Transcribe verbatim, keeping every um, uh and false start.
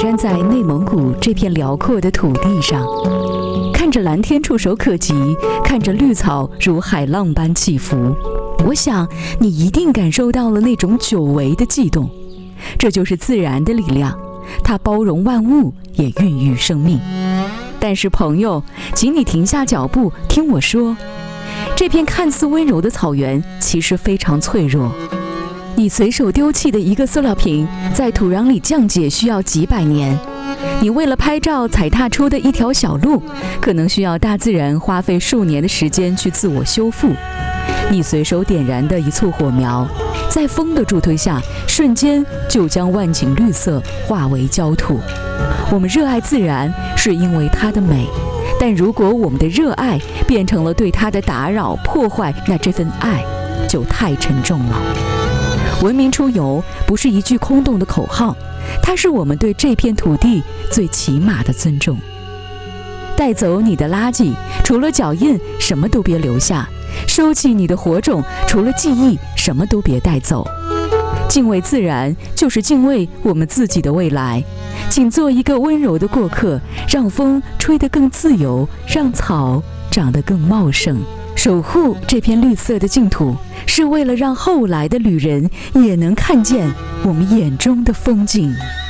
站在内蒙古这片辽阔的土地上，看着蓝天触手可及，看着绿草如海浪般起伏，我想你一定感受到了那种久违的悸动。这就是自然的力量，它包容万物，也孕育生命。但是朋友，请你停下脚步，听我说，这片看似温柔的草原其实非常脆弱。你随手丢弃的一个塑料瓶，在土壤里降解需要几百年。你为了拍照踩踏出的一条小路，可能需要大自然花费数年的时间去自我修复。你随手点燃的一簇火苗，在风的助推下，瞬间就将万顷绿色化为焦土。我们热爱自然，是因为它的美，但如果我们的热爱变成了对它的打扰、破坏，那这份爱就太沉重了。文明出游不是一句空洞的口号，它是我们对这片土地最起码的尊重。带走你的垃圾，除了脚印，什么都别留下；收起你的火种，除了记忆，什么都别带走。敬畏自然，就是敬畏我们自己的未来。请做一个温柔的过客，让风吹得更自由，让草长得更茂盛。守护这片绿色的净土，是为了让后来的旅人也能看见我们眼中的风景。